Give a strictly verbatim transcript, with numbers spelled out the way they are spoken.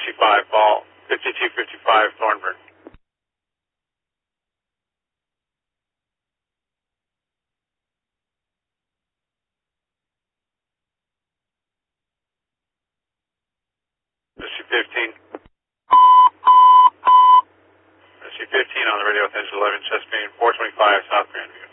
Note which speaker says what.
Speaker 1: Lucy five, ball, fifty-two fifty-five, Thornburn. Lucy fifteen. Lucy fifteen on the radio with engine eleven, chest being four twenty-five, South Grand.